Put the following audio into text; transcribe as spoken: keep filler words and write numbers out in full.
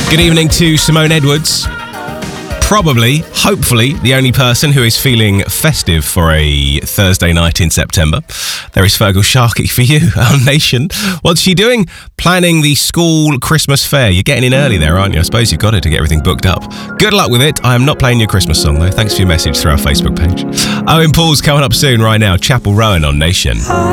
Good evening to Simone Edwards. Probably, hopefully, the only person who is feeling festive for a Thursday night in September. There is Fergal Sharkey for you, our nation. What's she doing? Planning the school Christmas fair. You're getting in early there, aren't you? I suppose you've got it to get everything booked up. Good luck with it. I am not playing your Christmas song, though. Thanks for your message through our Facebook page. Owen Paul's coming up soon right now. Chapel Rowan on Nation.